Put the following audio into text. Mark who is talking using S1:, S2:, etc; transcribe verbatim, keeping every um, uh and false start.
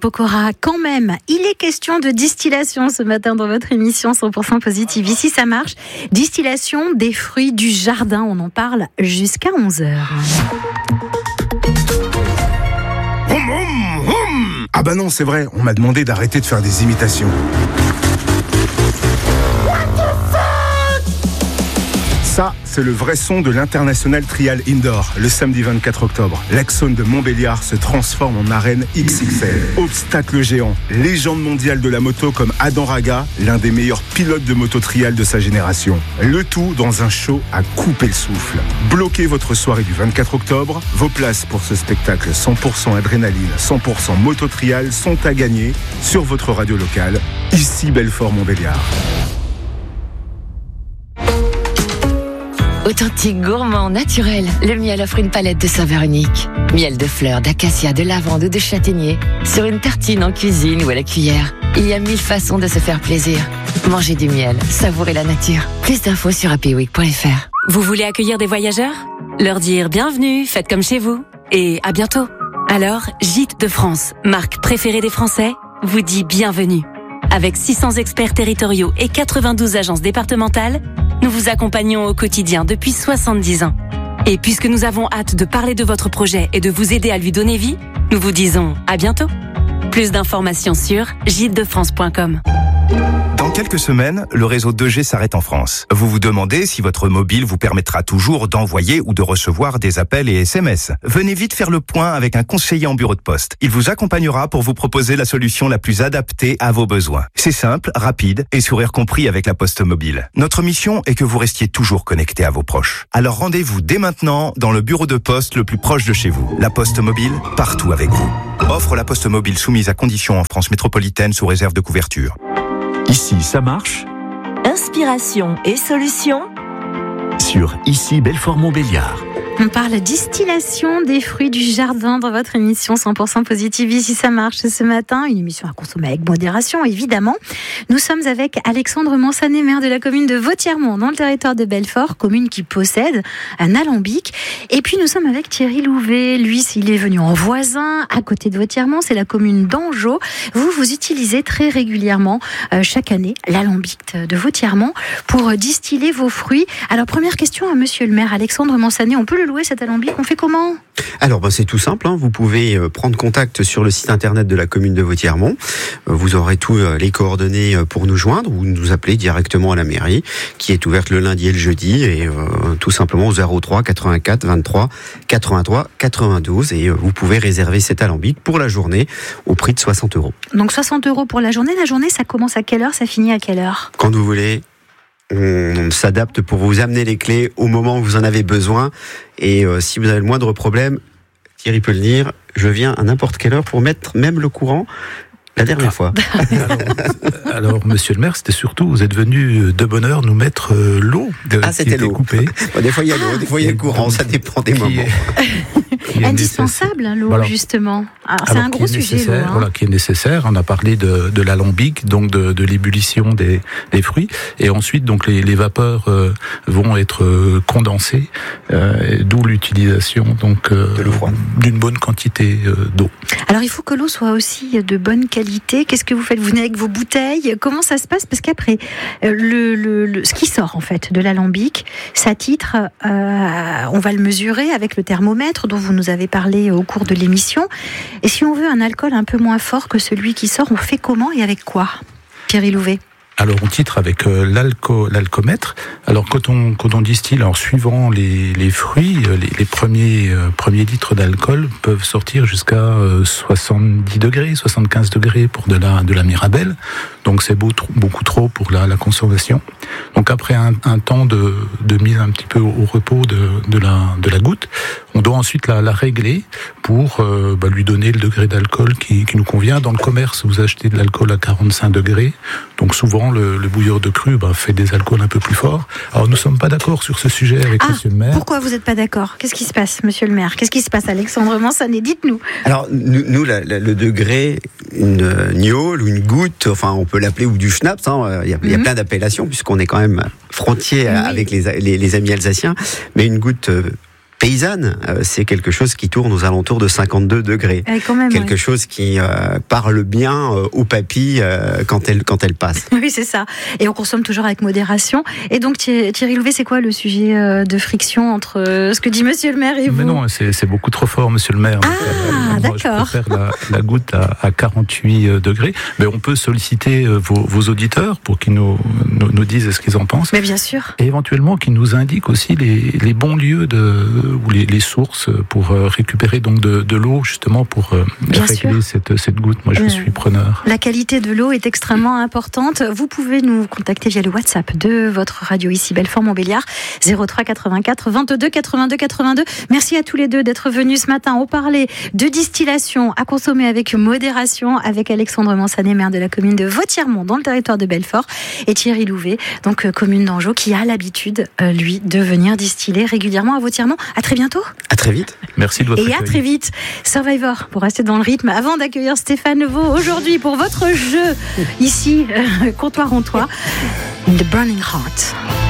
S1: Pokora, quand même, il est question de distillation ce matin dans votre émission cent pour cent Positive. Ici, ça marche. Distillation des fruits du jardin. On en parle jusqu'à onze heures.
S2: Hum, hum, hum. Ah bah non, c'est vrai, on m'a demandé d'arrêter de faire des imitations. Ça, c'est le vrai son de l'International Trial Indoor, le samedi vingt-quatre octobre. L'Axone de Montbéliard se transforme en arène X X L. Obstacle géant, légende mondiale de la moto comme Adam Raga, l'un des meilleurs pilotes de moto trial de sa génération. Le tout dans un show à couper le souffle. Bloquez votre soirée du vingt-quatre octobre. Vos places pour ce spectacle cent pour cent adrénaline, cent pour cent moto trial sont à gagner sur votre radio locale, ici Belfort-Montbéliard.
S3: Authentique, gourmand, naturel, le miel offre une palette de saveurs uniques. Miel de fleurs, d'acacia, de lavande ou de châtaignier. Sur une tartine, en cuisine ou à la cuillère. Il y a mille façons de se faire plaisir. Mangez du miel, savourez la nature. Plus d'infos sur happy week point f r.
S4: Vous voulez accueillir des voyageurs ? Leur dire bienvenue, faites comme chez vous. Et à bientôt. Alors, Gîtes de France, marque préférée des Français, vous dit bienvenue. Avec six cents experts territoriaux et quatre-vingt-douze agences départementales, nous vous accompagnons au quotidien depuis soixante-dix ans. Et puisque nous avons hâte de parler de votre projet et de vous aider à lui donner vie, nous vous disons à bientôt. Plus d'informations sur gîtes de france point com.
S5: Dans quelques semaines, le réseau deux G s'arrête en France. Vous vous demandez si votre mobile vous permettra toujours d'envoyer ou de recevoir des appels et S M S. Venez vite faire le point avec un conseiller en bureau de poste. Il vous accompagnera pour vous proposer la solution la plus adaptée à vos besoins. C'est simple, rapide et sourire compris avec la Poste Mobile. Notre mission est que vous restiez toujours connecté à vos proches. Alors rendez-vous dès maintenant dans le bureau de poste le plus proche de chez vous. La Poste Mobile, partout avec vous. Offre la Poste Mobile soumise à conditions en France métropolitaine sous réserve de couverture.
S6: Ici, ça marche.
S7: Inspiration et solutions
S6: Sur Ici Belfort-Montbéliard.
S1: On parle distillation des fruits du jardin dans votre émission cent pour cent Positive. Ici, ça marche ce matin. Une émission à consommer avec modération, évidemment. Nous sommes avec Alexandre Mansanet, maire de la commune de Vauthièremont, dans le territoire de Belfort, commune qui possède un alambic. Et puis, nous sommes avec Thierry Louvet. Lui, il est venu en voisin, à côté de Vauthièremont. C'est la commune d'Angeau. Vous, vous utilisez très régulièrement, euh, chaque année, l'alambic de Vauthièremont pour distiller vos fruits. Alors, première question à monsieur le maire, Alexandre Mansanet. On peut le louer cet alambic, on fait comment ?
S8: Alors ben, c'est tout simple, hein. Vous pouvez euh, prendre contact sur le site internet de la commune de Vauthièremont. Euh, vous aurez tous euh, les coordonnées euh, pour nous joindre ou nous appeler directement à la mairie qui est ouverte le lundi et le jeudi et euh, tout simplement au zéro trois quatre-vingt-quatre vingt-trois quatre-vingt-trois quatre-vingt-douze et euh, vous pouvez réserver cet alambic pour la journée au prix de soixante euros.
S1: Donc soixante euros pour la journée. La journée, ça commence à quelle heure, ça finit à quelle heure ?
S8: Quand vous voulez. On s'adapte pour vous amener les clés au moment où vous en avez besoin. Et euh, si vous avez le moindre problème, Thierry peut le dire, je viens à n'importe quelle heure pour mettre même le courant la dernière ah. fois.
S9: alors, alors, monsieur le maire, c'était surtout, vous êtes venu de bonne heure nous mettre euh, l'eau de,
S8: ah, c'était l'eau.
S9: coupée.
S8: Bon, des fois, il y a l'eau, des fois, il y a le courant, ça dépend des moments.
S1: Est... indispensable, hein, l'eau, voilà. Justement. Alors, c'est alors, un gros sujet, l'eau. Hein.
S9: Voilà, qui est nécessaire. On a parlé de, de l'alambic, donc de, de l'ébullition des, des fruits. Et ensuite, donc, les, les vapeurs euh, vont être euh, condensées, euh, d'où l'utilisation donc, euh, de l'eau froide. D'une bonne quantité euh, d'eau.
S1: Alors, il faut que l'eau soit aussi de bonne qualité. Qu'est-ce que vous faites ? Vous venez avec vos bouteilles ? Comment ça se passe ? Parce qu'après, le, le, le, ce qui sort en fait de l'alambic, ça titre, euh, on va le mesurer avec le thermomètre dont vous nous avez parlé au cours de l'émission. Et si on veut un alcool un peu moins fort que celui qui sort, on fait comment et avec quoi ? Thierry Louvet.
S9: Alors on titre avec euh, l'alco, l'alcomètre. Alors quand on quand on distille, alors suivant les les fruits, les, les premiers euh, premiers litres d'alcool peuvent sortir jusqu'à euh, soixante-dix degrés, soixante-quinze degrés pour de la de la Mirabelle. Donc c'est beau, beaucoup trop pour la, la consommation. Donc après un, un temps de de mise un petit peu au, au repos de de la de la goutte, on doit ensuite la, la régler pour euh, bah, lui donner le degré d'alcool qui qui nous convient. Dans le commerce, vous achetez de l'alcool à quarante-cinq degrés. Donc souvent Le, le bouilleur de cru bah, fait des alcools un peu plus forts. Alors nous ne sommes pas d'accord sur ce sujet avec
S1: ah,
S9: monsieur le maire.
S1: Pourquoi vous n'êtes pas d'accord ? Qu'est-ce qui se passe, monsieur le maire ? Qu'est-ce qui se passe, Alexandre Mansanet ? Dites-nous.
S8: Alors nous, nous la, la, le degré, une gnôle ou une goutte, enfin on peut l'appeler ou du schnapps, hein, il y a, mm-hmm. il y a plein d'appellations puisqu'on est quand même frontier oui. avec les, les, les amis alsaciens, mais une goutte paysanne, euh, c'est quelque chose qui tourne aux alentours de cinquante-deux degrés.
S1: Ouais, quand même,
S8: quelque
S1: ouais.
S8: chose qui euh, parle bien euh, aux papilles euh, quand elle quand elle passe.
S1: Oui, c'est ça. Et on consomme toujours avec modération. Et donc Thierry Louvet, c'est quoi le sujet euh, de friction entre euh, ce que dit Monsieur le Maire et vous?
S9: Mais non, c'est, c'est beaucoup trop fort, Monsieur le Maire.
S1: Ah,
S9: euh,
S1: d'accord.
S9: Je préfère la, la goutte à, à quarante-huit degrés. Mais on peut solliciter vos, vos auditeurs pour qu'ils nous, nous, nous disent ce qu'ils en pensent.
S1: Mais bien sûr.
S9: Et éventuellement qu'ils nous indiquent aussi les, les bons lieux de, ou les, les sources pour récupérer donc de, de l'eau justement pour bien régler cette, cette goutte. Moi, je euh, suis preneur.
S1: La qualité de l'eau est extrêmement importante. Vous pouvez nous contacter via le WhatsApp de votre radio ici Belfort-Montbéliard zéro trois quatre-vingt-quatre vingt-deux quatre-vingt-deux quatre-vingt-deux. Merci à tous les deux d'être venus ce matin. On parlait de distillation à consommer avec modération avec Alexandre Mansanet, maire de la commune de Vauthièrmont dans le territoire de Belfort, et Thierry Louvet, donc commune d'Anjou, qui a l'habitude, euh, lui, de venir distiller régulièrement à Vauthièrmont. À très bientôt.
S8: À très vite.
S9: Merci de votre
S1: Et
S9: accueil.
S1: à très vite. Survivor, pour rester dans le rythme, avant d'accueillir Stéphane Levaux aujourd'hui pour votre jeu ici, euh, comptoir en toit, The Burning Heart.